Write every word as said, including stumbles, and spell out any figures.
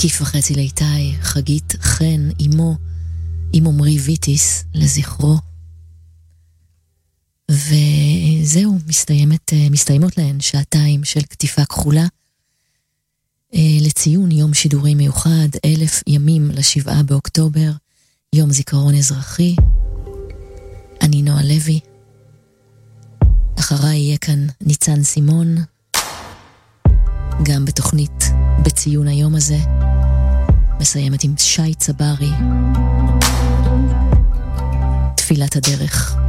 מקיף וחצי לאיתי, חגית חן, אמו, עם עמרי ויטיס, לזכרו. וזהו, מסתיימת, מסתיימות להן שעתיים של כתיפה כחולה, לציון יום שידורי מיוחד, אלף ימים לשבעה באוקטובר, יום זיכרון אזרחי. אני נועה לוי, אחריי יהיה כאן ניצן סימון, גם בתוכנית בציון היום הזה, מסיימת עם שי צברי, תפילת הדרך.